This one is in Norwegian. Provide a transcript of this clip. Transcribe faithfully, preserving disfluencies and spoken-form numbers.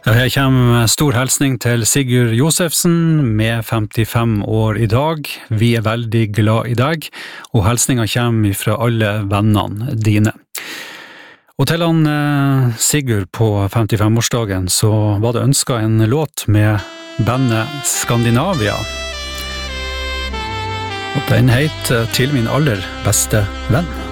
Ja, her kommer stor helsning til Sigurd Josefsen med femtifem år i dag. Vi er veldig glad i deg, og helsningen kommer fra alle vennene dine. Og til han eh, Sigurd på femtifem-årsdagen så var det ønsket en låt med bandet Skandinavia. Og den heter Til min aller beste venn.